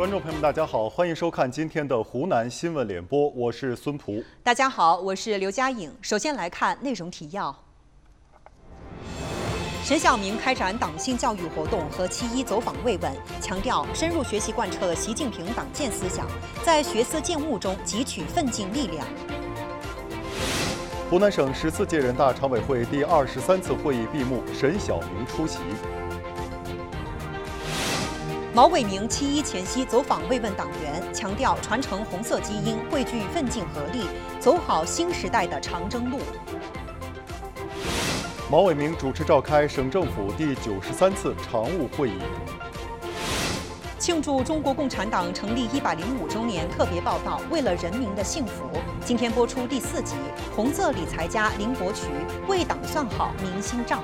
观众朋友们，大家好，欢迎收看今天的湖南新闻联播，我是孙璞。 大家好，我是刘佳颖。首先来看内容提要。沈晓明开展党性教育活动和7·1走访慰问，强调深入学习贯彻习近平党建思想，在学思践悟中汲取奋进力量。 湖南省14届人大常委会第23次会议闭幕，沈晓明出席。 毛伟明7·1前夕走访慰问党员，强调传承红色基因，汇聚奋进合力，走好新时代的长征路。 毛伟明主持召开省政府第93次常务会议。 庆祝中国共产党成立105周年特别报道《为了人民的幸福》，今天播出第4集。红色理财家林伯渠为党算好明星账。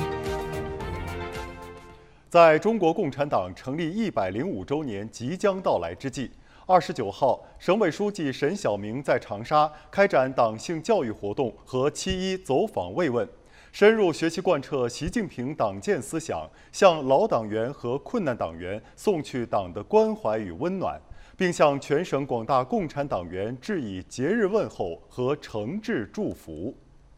在中国共产党成立105周年即将到来之际，29号，省委书记沈晓明在长沙开展党性教育活动和7·1走访慰问，深入学习贯彻习近平党建思想，向老党员和困难党员送去党的关怀与温暖，并向全省广大共产党员致以节日问候和诚挚祝福。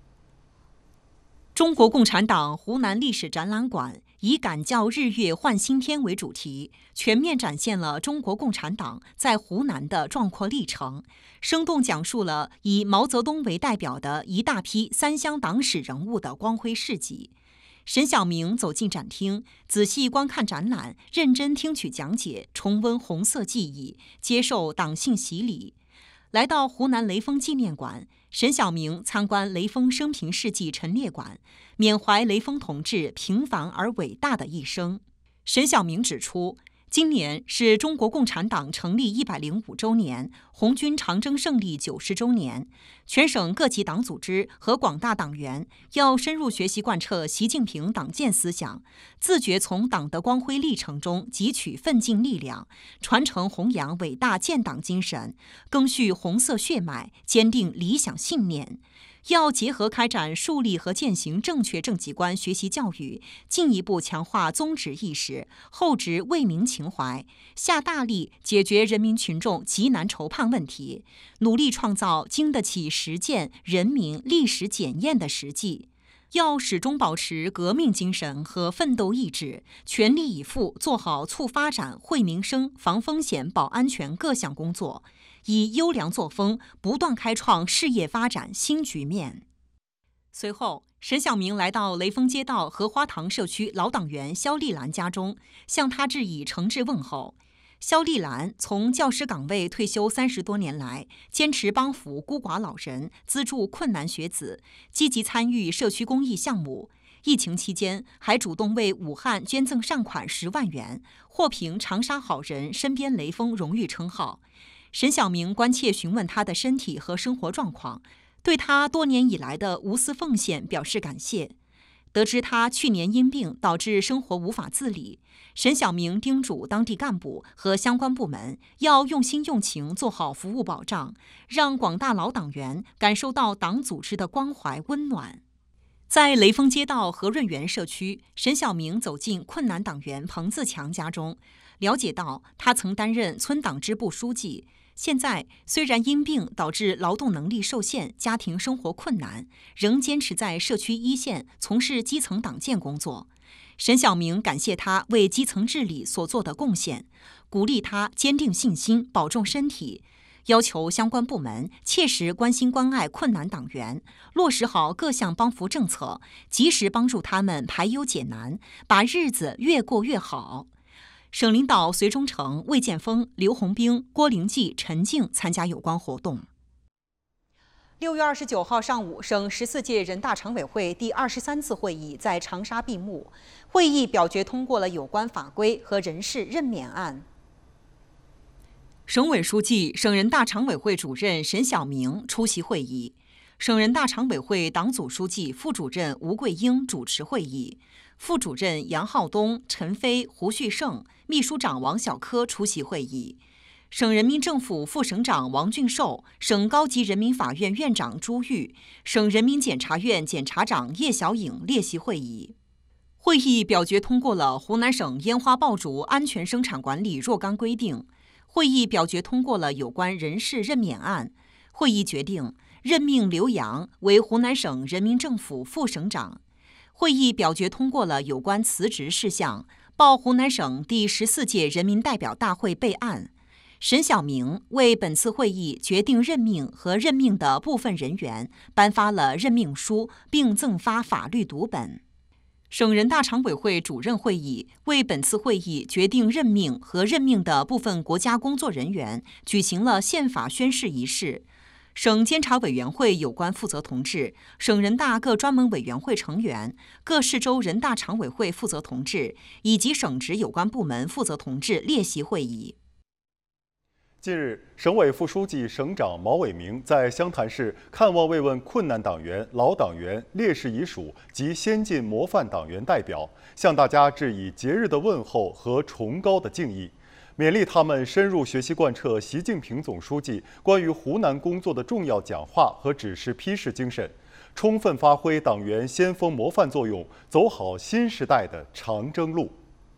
中国共产党湖南历史展览馆以"感教日月换新天"为主题，全面展现了中国共产党在湖南的壮阔历程，生动讲述了以毛泽东为代表的一大批三湘党史人物的光辉事迹。沈晓明走进展厅，仔细观看展览，认真听取讲解，重温红色记忆，接受党性洗礼。来到湖南雷锋纪念馆，沈晓明参观雷锋生平事迹陈列馆，缅怀雷锋同志平凡而伟大的一生。沈晓明指出，今年是中国共产党成立105周年，红军长征胜利90周年，全省各级党组织和广大党员要深入学习贯彻习近平党建思想，自觉从党的光辉历程中汲取奋进力量，传承弘扬伟大建党精神，赓续红色血脉，坚定理想信念。要结合开展树立和践行正确政绩观学习教育，进一步强化宗旨意识，厚植为民情怀，下大力解决人民群众急难愁盼问题，努力创造经得起实践、人民、历史检验的实际。要始终保持革命精神和奋斗意志，全力以赴做好促发展、惠民生、防风险、保安全各项工作，以优良作风不断开创事业发展新局面。随后，沈晓明来到雷锋街道荷花塘社区老党员肖丽兰家中，向她致以诚挚问候。肖丽兰从教师岗位退休30多年来，坚持帮扶孤寡老人，资助困难学子，积极参与社区公益项目。疫情期间，还主动为武汉捐赠善款10万元，获评长沙好人、身边雷锋荣誉称号。沈晓明关切询问他的身体和生活状况，对他多年以来的无私奉献表示感谢。得知他去年因病导致生活无法自理，沈晓明叮嘱当地干部和相关部门要用心用情做好服务保障，让广大老党员感受到党组织的关怀温暖。在雷锋街道和润园社区，沈晓明走进困难党员彭自强家中，了解到他曾担任村党支部书记，现在虽然因病导致劳动能力受限，家庭生活困难，仍坚持在社区一线从事基层党建工作。沈晓明感谢他为基层治理所做的贡献，鼓励他坚定信心，保重身体，要求相关部门切实关心关爱困难党员，落实好各项帮扶政策，及时帮助他们排忧解难，把日子越过越好。省领导隋忠诚、魏建峰、刘洪兵、郭灵济、陈静参加有关活动。6月29号上午，省14届人大常委会第23次会议在长沙闭幕。会议表决通过了有关法规和人事任免案。省委书记、省人大常委会主任沈晓明出席会议，省人大常委会党组书记、副主任吴桂英主持会议，副主任杨浩东、陈飞、胡旭胜、秘书长王小科出席会议。省人民政府副省长王俊寿、省高级人民法院院长朱玉、省人民检察院检察长叶小颖列席会议。会议表决通过了湖南省烟花爆竹安全生产管理若干规定， 会议表决通过了有关人事任免案。会议决定任命刘洋为湖南省人民政府副省长。会议表决通过了有关辞职事项，报湖南省第14届人民代表大会备案。沈晓明为本次会议决定任命和任命的部分人员颁发了任命书，并赠发法律读本。省人大常委会主任会议为本次会议决定任命和任命的部分国家工作人员举行了宪法宣誓仪式。省监察委员会有关负责同志、省人大各专门委员会成员、各市州人大常委会负责同志以及省直有关部门负责同志列席会议。 近日，省委副书记、省长毛伟明在湘潭市看望慰问困难党员、老党员、烈士遗属及先进模范党员代表，向大家致以节日的问候和崇高的敬意，勉励他们深入学习贯彻习近平总书记关于湖南工作的重要讲话和指示批示精神，充分发挥党员先锋模范作用，走好新时代的长征路。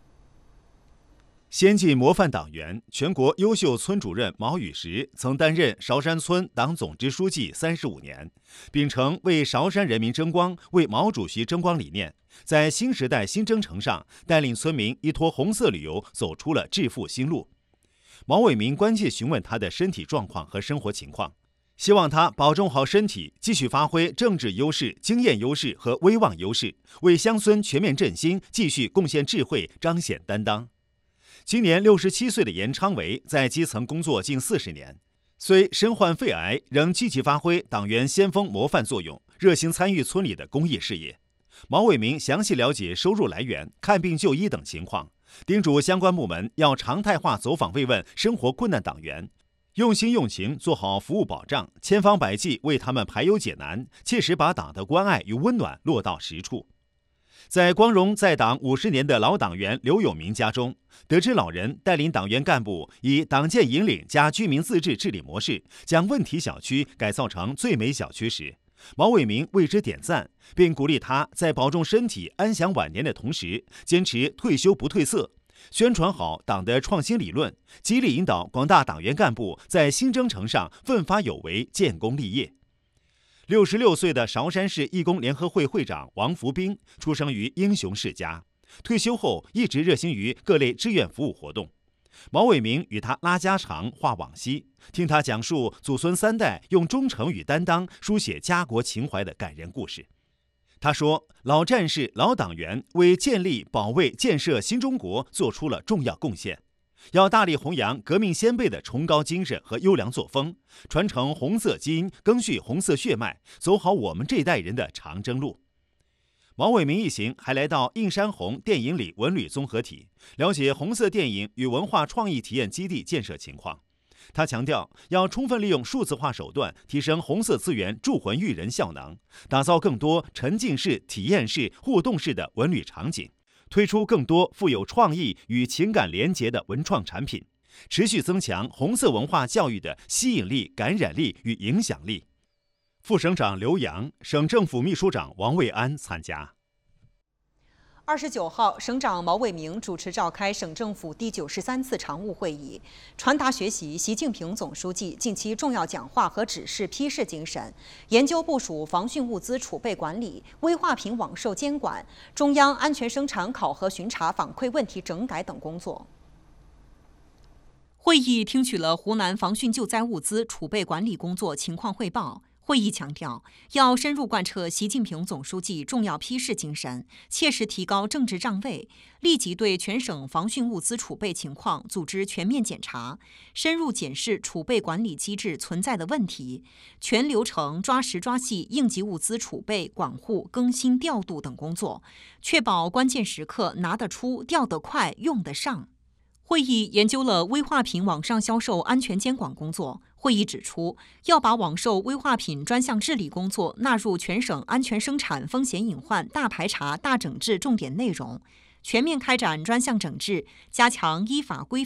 先进模范党员、全国优秀村主任毛宇石曾担任韶山村党总支书记35年，秉承为韶山人民争光、为毛主席争光理念，在新时代新征程上带领村民依托红色旅游走出了致富新路。毛伟明关切询问他的身体状况和生活情况，希望他保重好身体，继续发挥政治优势、经验优势和威望优势，为乡村全面振兴继续贡献智慧，彰显担当。今年67岁的严昌维在基层工作近40年，虽身患肺癌，仍积极发挥党员先锋模范作用，热心参与村里的公益事业。毛伟明详细了解收入来源、看病就医等情况，叮嘱相关部门要常态化走访慰问生活困难党员，用心用情做好服务保障，千方百计为他们排忧解难，切实把党的关爱与温暖落到实处。在光荣在党50年的老党员刘永明家中，得知老人带领党员干部以党建引领加居民自治治理模式，将问题小区改造成最美小区时，毛伟明为之点赞，并鼓励他在保重身体、安享晚年的同时，坚持退休不褪色，宣传好党的创新理论，激励引导广大党员干部在新征程上奋发有为、建功立业。66岁的韶山市义工联合会会长王福兵出生于英雄世家，退休后一直热心于各类志愿服务活动。毛伟明与他拉家常、话往昔，听他讲述祖孙3代用忠诚与担当书写家国情怀的感人故事。他说，老战士、老党员为建立、保卫、建设新中国做出了重要贡献，要大力弘扬革命先辈的崇高精神和优良作风，传承红色基因，赓续红色血脉，走好我们这一代人的长征路。毛伟明一行还来到映山红电影里文旅综合体，了解红色电影与文化创意体验基地建设情况。他强调，要充分利用数字化手段，提升红色资源铸魂育人效能，打造更多沉浸式、体验式、互动式的文旅场景，推出更多富有创意与情感连结的文创产品，持续增强红色文化教育的吸引力、感染力与影响力。副省长刘洋、省政府秘书长王卫安参加。 29号，省长毛伟明主持召开省政府第93次常务会议，传达学习习近平总书记近期重要讲话和指示批示精神，研究部署防汛物资储备管理、危化品网售监管、中央安全生产考核巡查反馈问题整改等工作。会议听取了湖南防汛救灾物资储备管理工作情况汇报。会议强调，要深入贯彻习近平总书记重要批示精神，切实提高政治站位，立即对全省防汛物资储备情况组织全面检查，深入检视储备管理机制存在的问题，全流程抓实抓细应急物资储备、管护、更新、调度等工作，确保关键时刻拿得出、调得快、用得上。会议研究了危化品网上销售安全监管工作。会议指出，要把网售危化品专项治理工作纳入全省安全生产风险隐患大排查、大整治重点内容，全面开展专项整治，加强依法规